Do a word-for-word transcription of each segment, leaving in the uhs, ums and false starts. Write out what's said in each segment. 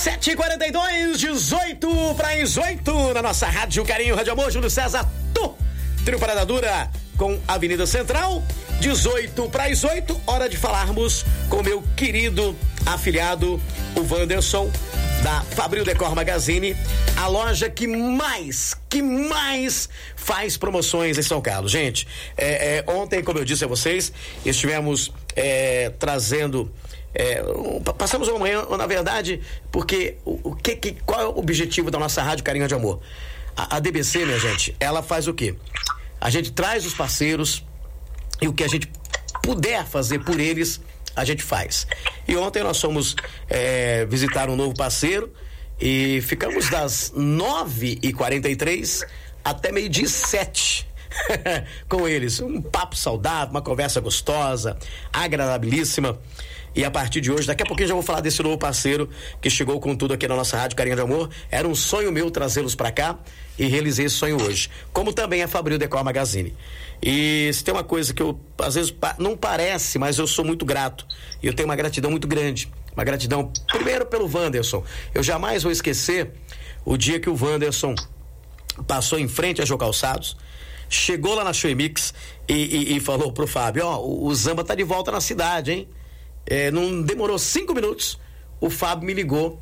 sete e quarenta e dois, dezoito para as oito, na nossa Rádio Carinho, Rádio Amor, Júlio César, tu, trio Parada Dura com Avenida Central, dezoito para as oito, hora de falarmos com meu querido afiliado, o Wanderson, da Fabril Decor Magazine, a loja que mais, que mais faz promoções em São Carlos. Gente, é, é, ontem, como eu disse a vocês, estivemos é, trazendo... É, passamos uma manhã, na verdade, porque o, o que, que, qual é o objetivo da nossa Rádio Carinho de Amor? A, a D B C, minha gente, ela faz o quê? A gente traz os parceiros e o que a gente puder fazer por eles, a gente faz. E ontem nós fomos é, visitar um novo parceiro e ficamos das nove e quarenta e três até meio-dia e sete com eles. Um papo saudável, uma conversa gostosa, agradabilíssima. E a partir de hoje, daqui a pouquinho já vou falar desse novo parceiro que chegou com tudo aqui na nossa Rádio Carinho de Amor. Era um sonho meu trazê-los pra cá e realizei esse sonho hoje. Como também a Fabril Decor Magazine. E se tem uma coisa que eu, às vezes, não parece, mas eu sou muito grato. E eu tenho uma gratidão muito grande. Uma gratidão, primeiro, pelo Wanderson. Eu jamais vou esquecer o dia que o Wanderson passou em frente a Jô Calçados, chegou lá na Show Mix e, e, e falou pro Fábio, ó, o, o Zamba tá de volta na cidade, hein? É, não demorou cinco minutos, o Fábio me ligou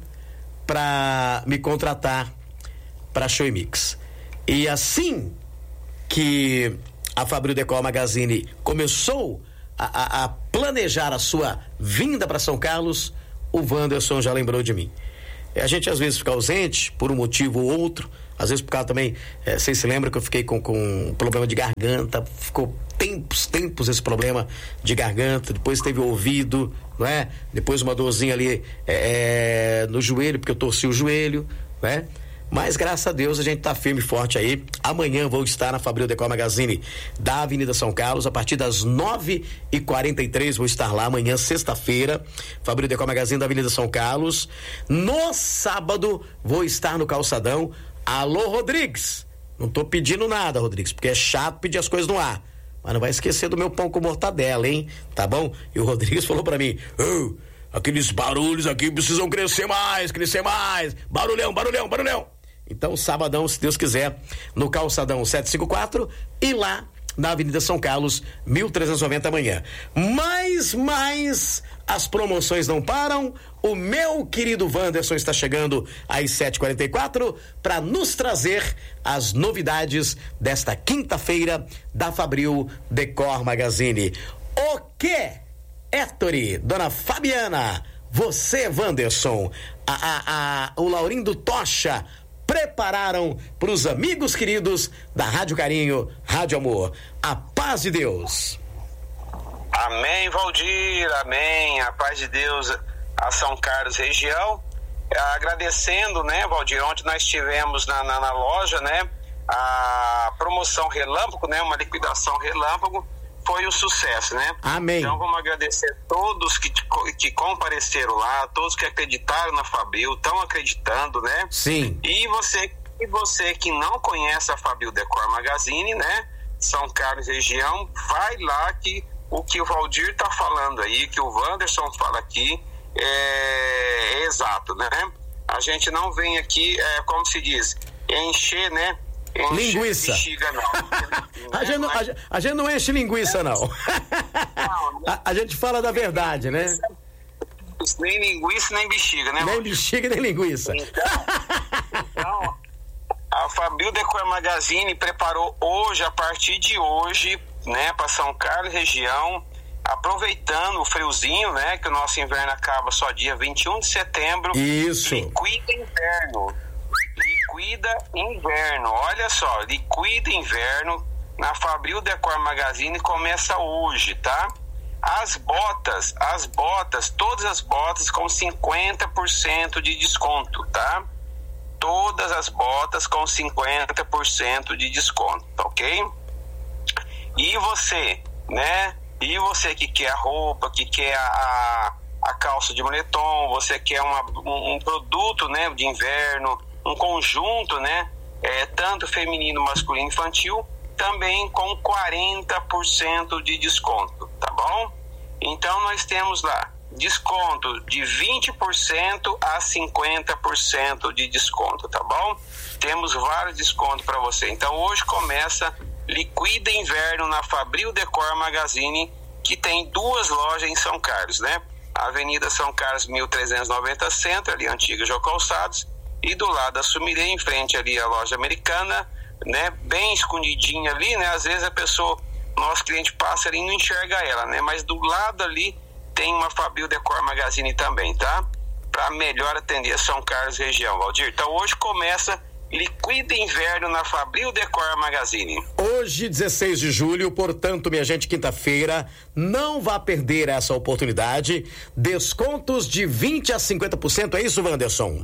para me contratar para a Show Mix. E assim que a Fabril Decor Magazine começou a, a, a planejar a sua vinda para São Carlos, o Wanderson já lembrou de mim. A gente às vezes fica ausente por um motivo ou outro, às vezes por causa também, é, vocês se lembram que eu fiquei com, com um problema de garganta, ficou tempos, tempos esse problema de garganta, depois teve o ouvido, não é? Depois uma dorzinha ali é, é, no joelho, porque eu torci o joelho, né? Mas graças a Deus a gente tá firme e forte aí. Amanhã vou estar na Fabril Decor Magazine da Avenida São Carlos, a partir das nove e quarenta e três vou estar lá amanhã, sexta-feira, Fabril Decor Magazine da Avenida São Carlos. No sábado vou estar no Calçadão. Alô, Rodrigues, não tô pedindo nada, Rodrigues, porque é chato pedir as coisas no ar, mas não vai esquecer do meu pão com mortadela, hein? Tá bom? E o Rodrigues falou pra mim, oh, aqueles barulhos aqui precisam crescer mais, crescer mais, barulhão, barulhão, barulhão. Então, sabadão, se Deus quiser, no Calçadão setecentos e cinquenta e quatro e lá na Avenida São Carlos, mil trezentos e noventa amanhã. Mas, mas, as promoções não param. O meu querido Wanderson está chegando às sete e quarenta e quatro para nos trazer as novidades desta quinta-feira da Fabril Decor Magazine. O que, Héctori, dona Fabiana, você, Wanderson, a, a, a, o Laurindo Tocha, prepararam para os amigos queridos da Rádio Carinho, Rádio Amor. A paz de Deus. Amém, Valdir, amém. A paz de Deus a São Carlos região. Agradecendo, né, Valdir, ontem nós tivemos na, na, na loja, né, a promoção relâmpago, né, uma liquidação relâmpago, foi um sucesso, né? Amém. Então vamos agradecer a todos que, que compareceram lá, todos que acreditaram na Fabril, estão acreditando, né? Sim. E você, e você que não conhece a Fabril Decor Magazine, né? São Carlos região, vai lá que o que o Valdir tá falando aí, que o Wanderson fala aqui, é, é exato, né? A gente não vem aqui, é, como se diz, encher, né? Enche linguiça. Bexiga, não. a, gente não, a, a gente não enche linguiça, não. não a, a gente fala da verdade, né? Nem linguiça, nem bexiga, né? Nem bexiga, nem linguiça. Então, então a Fabril Decor Magazine preparou hoje, a partir de hoje, né, para São Carlos região, aproveitando o friozinho, né, que o nosso inverno acaba só dia vinte e um de setembro. Isso. Liquida inverno. Liquida inverno, olha só, liquida inverno na Fabril Decor Magazine começa hoje, tá? As botas, as botas, todas as botas com cinquenta por cento de desconto, tá? Todas as botas com cinquenta por cento de desconto, ok? E você, né? E você que quer a roupa, que quer a, a calça de moletom, você quer uma, um, um produto, né, de inverno, um conjunto, né, é, tanto feminino, masculino, infantil, também com quarenta por cento de desconto, tá bom? Então nós temos lá desconto de vinte por cento a cinquenta por cento de desconto, tá bom? Temos vários descontos para você. Então hoje começa Liquida Inverno na Fabril Decor Magazine, que tem duas lojas em São Carlos, né? A Avenida São Carlos mil trezentos e noventa Centro, ali antiga Jô Calçados, e do lado da Sumirê, em frente ali a loja americana, né? Bem escondidinha ali, né? Às vezes a pessoa, nosso cliente passa ali e não enxerga ela, né? Mas do lado ali tem uma Fabril Decor Magazine também, tá? Para melhor atender São Carlos região, Valdir. Então hoje começa Liquida Inverno na Fabril Decor Magazine. Hoje, dezesseis de julho, portanto, minha gente, quinta-feira, não vá perder essa oportunidade. Descontos de vinte a cinquenta por cento, é isso, Wanderson?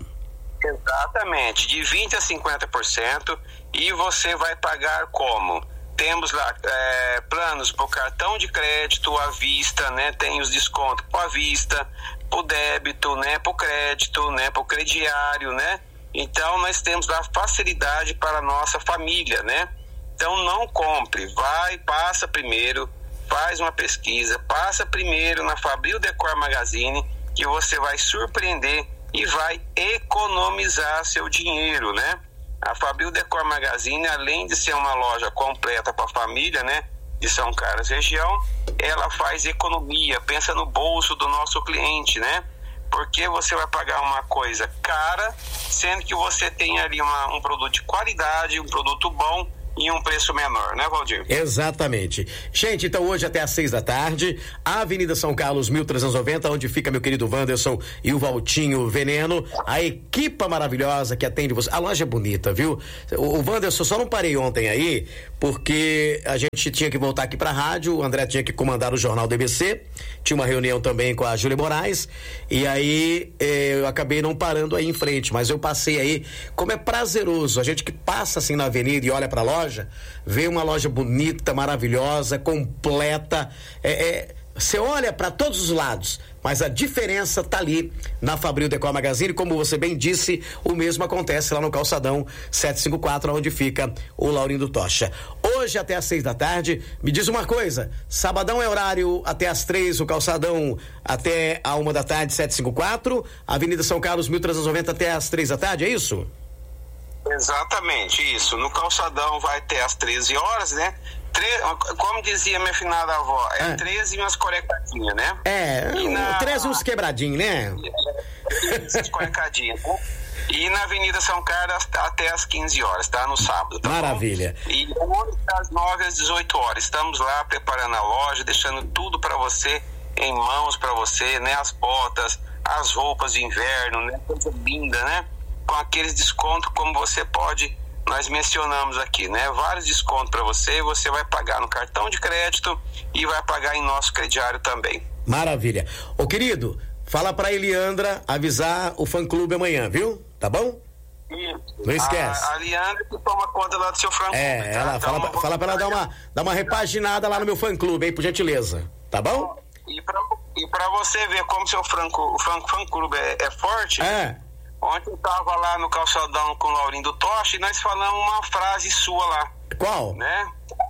Exatamente, de vinte a cinquenta por cento, e você vai pagar como? Temos lá é, planos para o cartão de crédito à vista, né? Tem os descontos para a vista, para o débito, né? Para o crédito, né? Para o crediário, né? Então nós temos lá facilidade para a nossa família, né? Então não compre, vai, passa primeiro, faz uma pesquisa, passa primeiro na Fabril Decor Magazine, que você vai surpreender e vai economizar seu dinheiro, né? A Fabril Decor Magazine, além de ser uma loja completa para a família, né, de São Carlos região, ela faz economia, pensa no bolso do nosso cliente, né? Porque você vai pagar uma coisa cara, sendo que você tem ali uma, um produto de qualidade, um produto bom e um preço menor, né, Valdir? Exatamente. Gente, então hoje até às seis da tarde, a Avenida São Carlos mil trezentos e noventa, onde fica meu querido Wanderson e o Valtinho Veneno, a equipa maravilhosa que atende você. A loja é bonita, viu? O, o Wanderson, só não parei ontem aí, porque a gente tinha que voltar aqui pra rádio, o André tinha que comandar o Jornal D B C, tinha uma reunião também com a Júlia Moraes, e aí eh, eu acabei não parando aí em frente, mas eu passei aí, como é prazeroso, a gente que passa assim na avenida e olha pra loja, loja, vê uma loja bonita, maravilhosa, completa, é, é, você olha para todos os lados, mas a diferença tá ali na Fabril Decor Magazine, como você bem disse, o mesmo acontece lá no Calçadão setecentos e cinquenta e quatro, onde fica o Laurindo Tocha. Hoje até às seis da tarde, me diz uma coisa, sabadão é horário até às três, o Calçadão até a uma da tarde, setecentos e cinquenta e quatro, Avenida São Carlos mil trezentos e noventa até às três da tarde, é isso? Exatamente, isso. No Calçadão vai ter às treze horas, né? Tre... Como dizia minha finada avó, é ah. treze e umas corecadinhas, né? É, e na... treze uns quebradinhos, né? É, corecadinhas, né? E na Avenida São Carlos até às quinze horas, tá? No sábado, tá? Maravilha. Bom? E hoje das nove às dezoito horas, estamos lá preparando a loja, deixando tudo para você, em mãos para você, né? As botas, as roupas de inverno, né? Coisa linda, né? Com aqueles descontos, como você pode, nós mencionamos aqui, né? Vários descontos para você, você vai pagar no cartão de crédito e vai pagar em nosso crediário também. Maravilha. Ô querido, fala pra Eliandra avisar o fã-clube amanhã, viu? Tá bom? Isso. Não esquece. A, a Eliandra que toma conta lá do seu fã-clube. É, tá? ela então, fala, pra, fala pra ela dar uma, dar uma repaginada lá no meu fã-clube, hein, por gentileza. Tá bom? E pra, e pra você ver como seu fã-clube é, é forte... É. Ontem eu tava lá no Calçadão com o Laurindo Tocha e nós falamos uma frase sua lá. Qual? Né?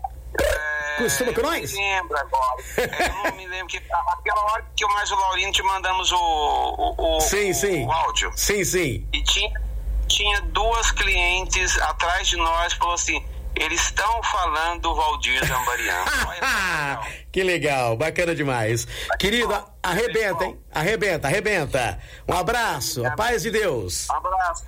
É, Costuma com nós? Eu não me lembro agora. É, eu não me lembro que aquela hora que eu mais o Laurindo te mandamos o, o, o, sim, sim. o áudio. Sim, sim. E tinha, tinha duas clientes atrás de nós, falou assim, eles estão falando do Valdir Zambariano. Olha, que legal, bacana demais. Querida, arrebenta, hein? Arrebenta, arrebenta. Um abraço, a paz de Deus. Um abraço.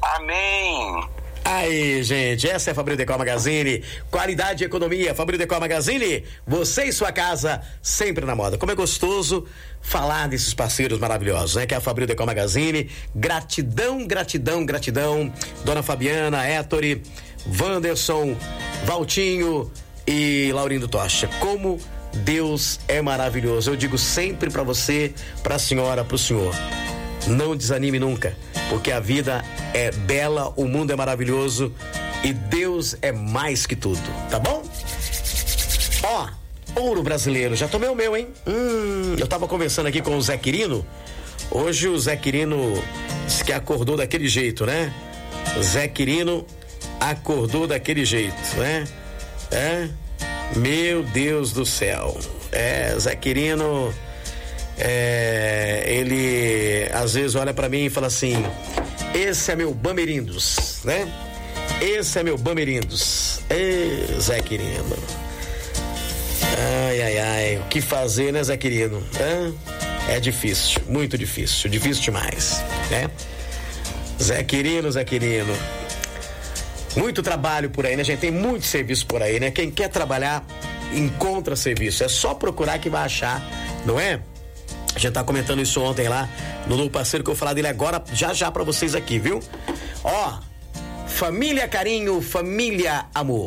Amém. Aí, gente, essa é a Fabril Decor Magazine, qualidade e economia. Fabril Decor Magazine, você e sua casa sempre na moda. Como é gostoso falar desses parceiros maravilhosos, né? Que é a Fabril Decor Magazine. Gratidão, gratidão, gratidão. Dona Fabiana, Héctori, Wanderson, Valtinho e Laurindo Tocha. Como Deus é maravilhoso. Eu digo sempre pra você, pra senhora, pro senhor, não desanime nunca, porque a vida é bela, o mundo é maravilhoso e Deus é mais que tudo, tá bom? Ó, ouro brasileiro, já tomei o meu, hein? Hum, eu tava conversando aqui com o Zé Quirino. Hoje o Zé Quirino disse que acordou daquele jeito, né? O Zé Quirino acordou daquele jeito, né? É? Meu Deus do céu. É, Zé Quirino é, ele às vezes olha pra mim e fala assim: esse é meu Bamerindos, né? Esse é meu Bamerindos. Ê, Zé Quirino. Ai, ai, ai. O que fazer, né, Zé Quirino? É, é difícil, muito difícil, difícil demais, né? Zé Quirino, Zé Quirino. Muito trabalho por aí, né, gente? Tem muito serviço por aí, né? Quem quer trabalhar, encontra serviço. É só procurar que vai achar, não é? A gente tá comentando isso ontem lá no novo parceiro, que eu vou falar dele agora, já já pra vocês aqui, viu? Ó, família carinho, família amor.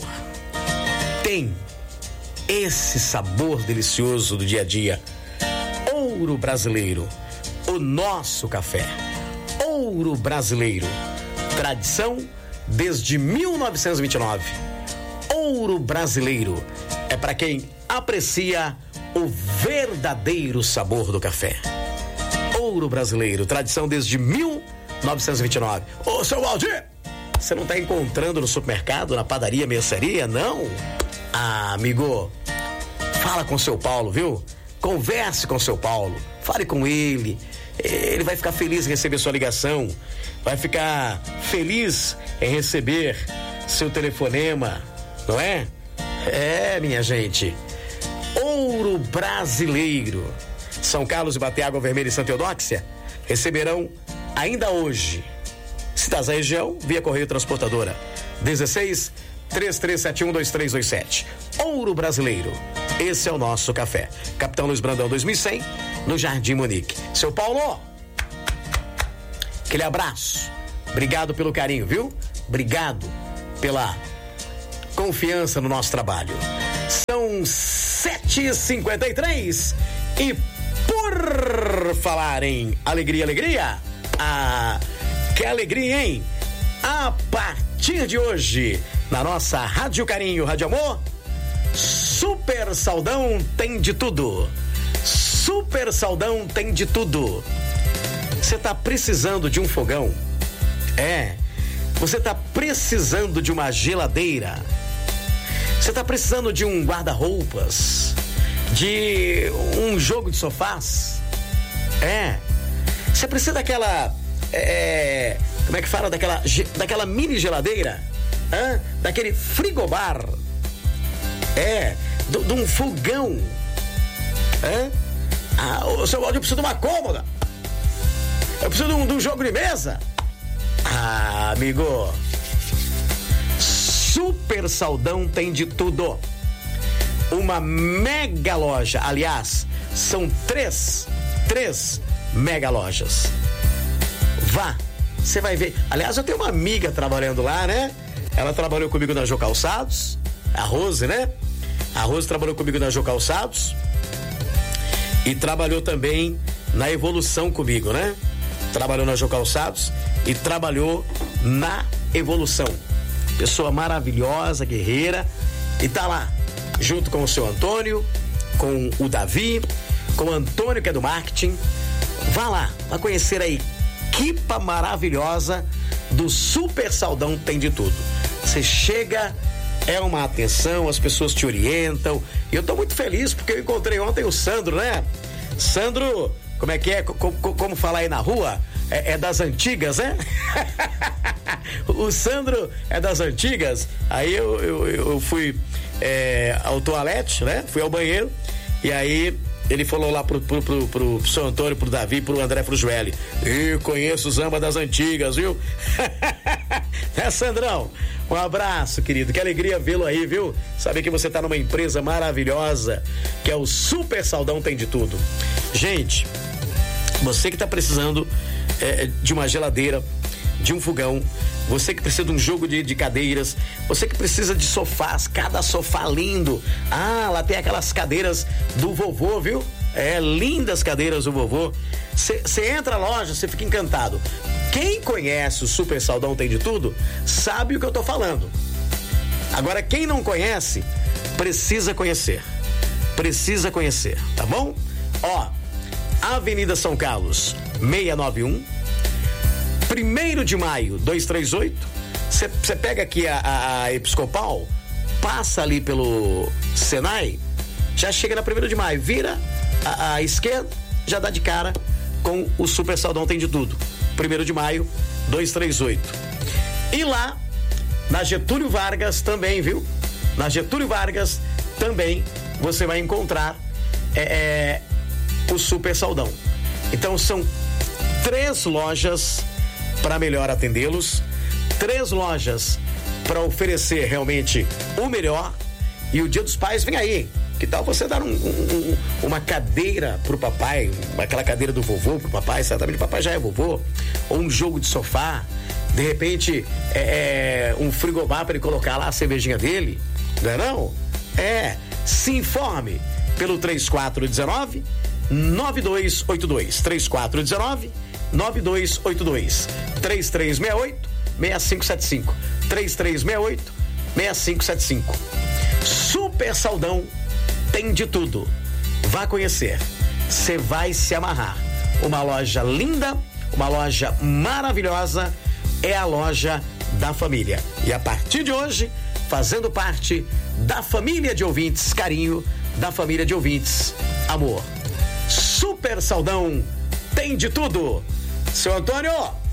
Tem esse sabor delicioso do dia a dia. Ouro Brasileiro, o nosso café. Ouro Brasileiro, tradição desde mil novecentos e vinte e nove. Ouro Brasileiro é para quem aprecia o verdadeiro sabor do café. Ouro Brasileiro, tradição desde mil novecentos e vinte e nove. Ô, seu Valdir, você não tá encontrando no supermercado, na padaria, mercearia, não? Ah, amigo, fala com o seu Paulo, viu? Converse com o seu Paulo, fale com ele. Ele vai ficar feliz em receber sua ligação, vai ficar feliz em receber seu telefonema, não é? É, minha gente. Ouro Brasileiro. São Carlos, Ibaté, Água Vermelha e Santa Eudóxia receberão ainda hoje. Se estás na região, via Correio Transportadora. dezesseis, três três sete um, dois três dois sete. Ouro Brasileiro. Esse é o nosso café. Capitão Luiz Brandão dois mil e cem, no Jardim Monique. Seu Paulo, aquele abraço. Obrigado pelo carinho, viu? Obrigado pela confiança no nosso trabalho. São sete e cinquenta e três e por falar em alegria, alegria, ah, que alegria, hein? A partir de hoje, na nossa Rádio Carinho, Rádio Amor, Super Saldão tem de tudo. Super Saldão tem de tudo. Você tá precisando de um fogão? É. Você tá precisando de uma geladeira? Você tá precisando de um guarda-roupas? De um jogo de sofás? É. Você precisa daquela... É, como é que fala? Daquela, daquela mini geladeira? Hã? Daquele frigobar? É. De um fogão? É? Ah, o seu Valdir precisa de uma cômoda? Eu preciso de um, de um jogo de mesa? Ah, amigo, Super Saldão tem de tudo. Uma mega loja, aliás, são três, três mega lojas. Vá, você vai ver. Aliás, eu tenho uma amiga trabalhando lá, né? Ela trabalhou comigo na Jô Calçados, a Rose, né? A Rose trabalhou comigo na Jô Calçados e trabalhou também na Evolução comigo, né? Trabalhou na Jô Calçados e trabalhou na Evolução. Pessoa maravilhosa, guerreira, e tá lá, junto com o seu Antônio, com o Davi, com o Antônio, que é do marketing. Vá lá, vai conhecer a equipa maravilhosa do Super Saldão Tem de Tudo. Você chega, é uma atenção, as pessoas te orientam, e eu tô muito feliz porque eu encontrei ontem o Sandro, né? Sandro, como é que é? Como, como falar aí na rua? É, é das antigas, né? O Sandro é das antigas. Aí eu, eu, eu fui é, ao toalete, né? Fui ao banheiro. E aí ele falou lá pro, pro, pro, pro, pro seu Antônio, pro Davi, pro André Frujueli: eu conheço o Zamba das antigas, viu? É, Sandrão? Um abraço, querido. Que alegria vê-lo aí, viu? Saber que você tá numa empresa maravilhosa, que é o Super Saldão Tem de Tudo. Gente, você que tá precisando é, de uma geladeira, de um fogão, você que precisa de um jogo de, de cadeiras, você que precisa de sofás, cada sofá lindo. Ah, lá tem aquelas cadeiras do vovô, viu? É, lindas cadeiras do vovô. Você entra na loja, você fica encantado. Quem conhece o Super Saldão Tem de Tudo, sabe o que eu tô falando. Agora, quem não conhece, precisa conhecer. Precisa conhecer, tá bom? Ó, Avenida São Carlos, seiscentos e noventa e um, primeiro de maio, duzentos e trinta e oito. Você pega aqui a, a, a Episcopal, passa ali pelo Senai, já chega na primeiro de maio, vira a, a esquerda, já dá de cara com o Super Saldão Tem de Tudo. primeiro de maio, duzentos e trinta e oito. E lá, na Getúlio Vargas também, viu? Na Getúlio Vargas também você vai encontrar é, é, o Super Saldão. Então são três lojas para melhor atendê-los, três lojas para oferecer realmente o melhor. E o Dia dos Pais vem aí. Que tal você dar um, um, uma cadeira pro papai, aquela cadeira do vovô pro papai, certamente o papai já é vovô, ou um jogo de sofá, de repente é, é, um frigobar para ele colocar lá a cervejinha dele, não é não? É, se informe pelo três quatro um nove, nove dois oito dois, três quatro um nove, nove dois oito dois, três três seis oito, seis cinco sete cinco, três três seis oito, seis cinco sete cinco. Super Saldão tem de tudo. Vá conhecer. Você vai se amarrar. Uma loja linda, uma loja maravilhosa, é a loja da família. E a partir de hoje, fazendo parte da família de ouvintes Carinho, da família de ouvintes Amor. Super Saldão tem de tudo. Seu Antônio,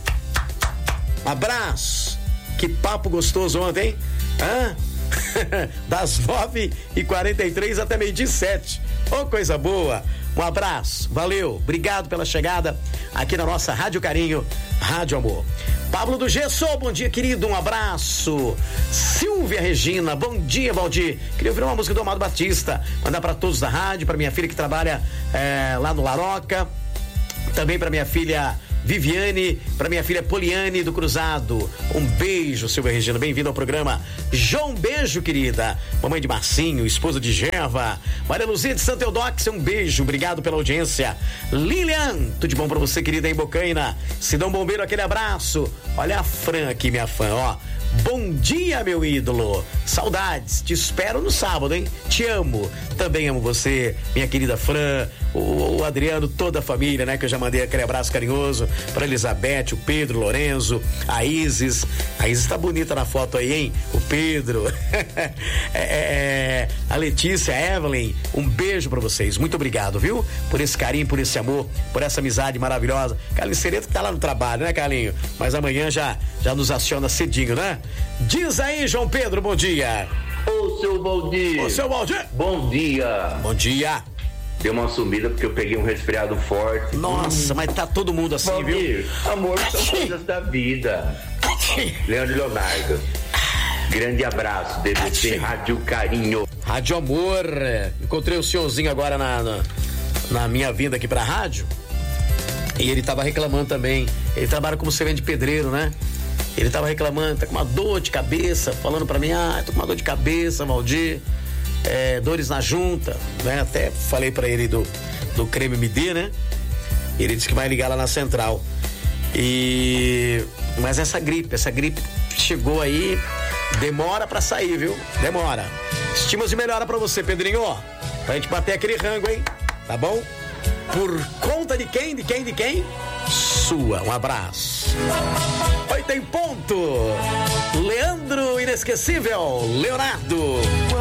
um abraço. Que papo gostoso ontem, hein? Hã? Das nove e quarenta e três até meio-dia e sete. Ô, coisa boa. Um abraço, valeu, obrigado pela chegada aqui na nossa Rádio Carinho, Rádio Amor. Pablo do Gesso, bom dia, querido, um abraço. Silvia Regina, bom dia, Valdir. Queria ouvir uma música do Amado Batista, mandar para todos da rádio, para minha filha que trabalha é, lá no Laroca, também para minha filha Viviane, para minha filha Poliane do Cruzado. Um beijo, Silvia Regina, bem-vindo ao programa. João, beijo, querida. Mamãe de Marcinho, esposa de Gerva. Maria Luzia de Santa Eudóxia, um beijo, obrigado pela audiência. Lilian, tudo de bom pra você, querida, em Bocaina. Sidão Bombeiro, aquele abraço. Olha a Fran aqui, minha fã, ó. Bom dia, meu ídolo. Saudades, te espero no sábado, hein? Te amo. Também amo você, minha querida Fran, o, o Adriano, toda a família, né? Que eu já mandei aquele abraço carinhoso pra Elizabeth, o Pedro, o Lorenzo, a Isis. A Isis tá bonita na foto aí, hein? O Pedro. é, é, a Letícia, a Evelyn, um beijo pra vocês. Muito obrigado, viu? Por esse carinho, por esse amor, por essa amizade maravilhosa. Carlinhos Cereto que tá lá no trabalho, né, Carlinho? Mas amanhã já, já nos aciona cedinho, né? Diz aí, João Pedro, bom dia. Ô, seu Valdir. Ô, seu Valdir. Bom dia. Bom dia. Deu uma sumida porque eu peguei um resfriado forte. Nossa, hum. mas tá todo mundo assim, Valdir, viu? Amor, são coisas da vida. Leandro Leonardo. Grande abraço, D B C Rádio Carinho. Rádio Amor. Encontrei o senhorzinho agora na, na, na minha vinda aqui pra rádio. E ele tava reclamando também. Ele trabalha como servente de pedreiro, né? Ele tava reclamando, tá com uma dor de cabeça, falando pra mim, ah, tô com uma dor de cabeça, Valdir, é, dores na junta, né? Até falei pra ele do, do creme M D, né? Ele disse que vai ligar lá na central. E... Mas essa gripe, essa gripe chegou aí, demora pra sair, viu? Demora. Estimas de melhora pra você, Pedrinho, ó. Pra gente bater aquele rango, hein? Tá bom? Por conta de quem? De quem? De quem? Sua. Um abraço. Oito em ponto. Leandro Inesquecível. Leonardo.